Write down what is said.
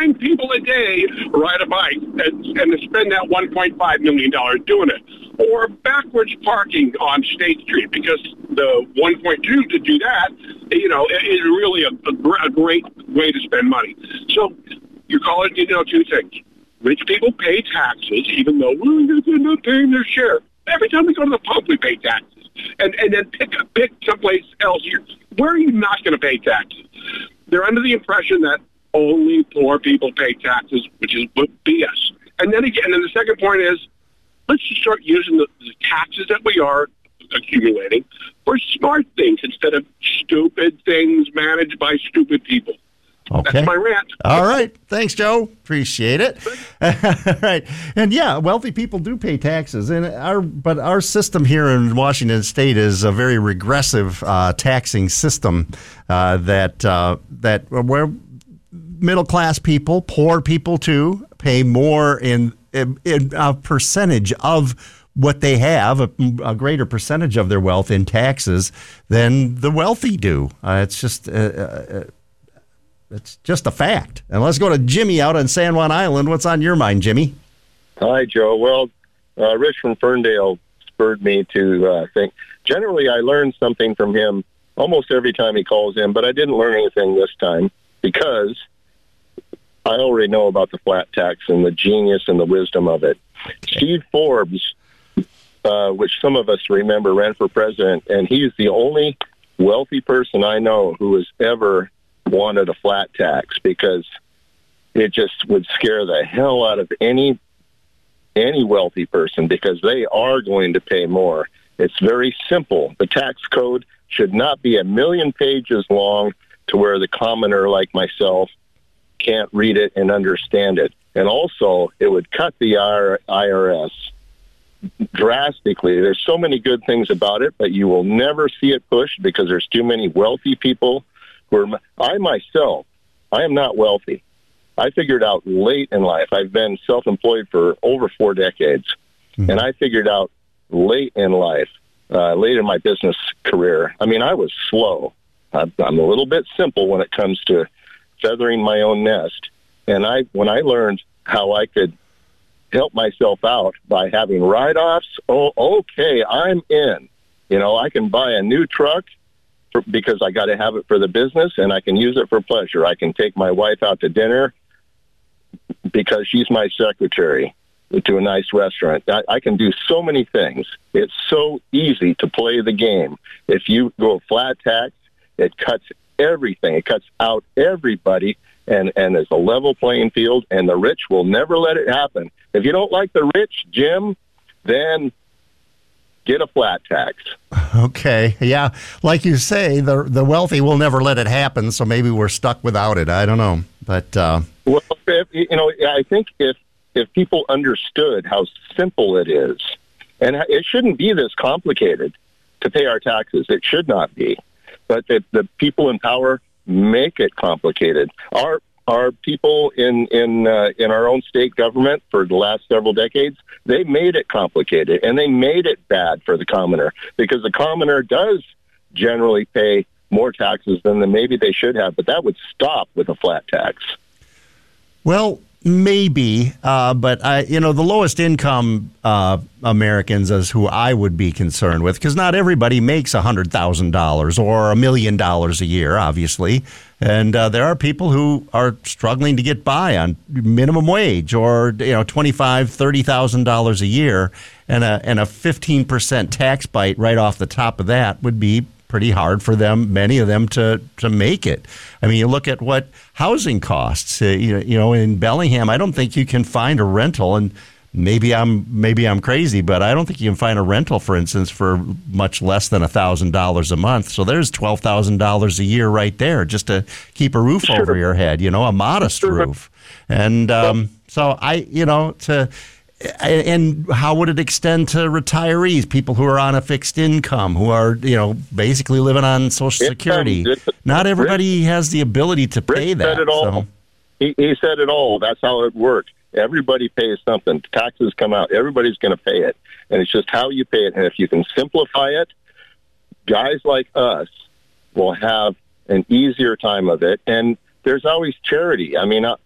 9 people a day ride a bike and spend that $1.5 million doing it. Or backwards parking on State Street, because the 1.2 to do that, is really a great way to spend money. So your college need to know 2 things. Rich people pay taxes, even though they're not paying their share. Every time we go to the pump, we pay taxes. And then pick someplace else. Where are you not going to pay taxes? They're under the impression that only poor people pay taxes, which is BS. And then the second point is, let's just start using the taxes that we are accumulating for smart things instead of stupid things managed by stupid people. Okay. That's my rant. All right. Thanks, Joe. Appreciate it. All right. And yeah, wealthy people do pay taxes. But our system here in Washington State is a very regressive taxing system that where middle class people, poor people too, pay more in a percentage of what they have, a greater percentage of their wealth in taxes than the wealthy do. It's just a fact. And let's go to Jimmy out on San Juan Island. What's on your mind, Jimmy? Hi, Joe. Well, Rich from Ferndale spurred me to think. Generally, I learn something from him almost every time he calls in, but I didn't learn anything this time because I already know about the flat tax and the genius and the wisdom of it. Steve Forbes, which some of us remember, ran for president, and he's the only wealthy person I know who has ever wanted a flat tax, because it just would scare the hell out of any wealthy person, because they are going to pay more. It's very simple. The tax code should not be 1,000,000 pages long to where the commoner like myself can't read it and understand it. And also, it would cut the IRS drastically. There's so many good things about it, but you will never see it pushed because there's too many wealthy people. I myself, I am not wealthy. I figured out late in life. I've been self-employed for over 4 decades, and I figured out late in life, late in my business career. I mean, I was slow. I'm a little bit simple when it comes to feathering my own nest. And when I learned how I could help myself out by having write-offs, okay, I'm in. I can buy a new truck because I got to have it for the business, and I can use it for pleasure. I can take my wife out to dinner because she's my secretary to a nice restaurant. I can do so many things. It's so easy to play the game. If you go flat tax, it cuts everything. It cuts out everybody, and it's a level playing field, and the rich will never let it happen. If you don't like the rich, Jim, then get a flat tax. Okay. Yeah. Like you say, the wealthy will never let it happen, so maybe we're stuck without it. I don't know. But well, I think if people understood how simple it is, and it shouldn't be this complicated to pay our taxes. It should not be. But the people in power make it complicated. Our people in our own state government for the last several decades, they made it complicated, and they made it bad for the commoner, because the commoner does generally pay more taxes than maybe they should have, but that would stop with a flat tax. Well, maybe, but the lowest income Americans is who I would be concerned with, because not everybody makes $100,000 or $1 million a year, obviously, and there are people who are struggling to get by on minimum wage or $25,000-$30,000 a year, and a 15% tax bite right off the top of that would be pretty hard for them, many of them, to make it. I mean, you look at what housing costs. In Bellingham, I don't think you can find a rental, and maybe I'm crazy, but I don't think you can find a rental, for instance, for much less than $1,000 a month. So there's $12,000 a year right there just to keep a roof over your head. A modest roof, and And how would it extend to retirees, people who are on a fixed income, who are, basically living on Social Security? Not everybody has the ability to pay that. Said it all. He said it all. That's how it works. Everybody pays something. Taxes come out. Everybody's going to pay it. And it's just how you pay it. And if you can simplify it, guys like us will have an easier time of it. And there's always charity. I mean,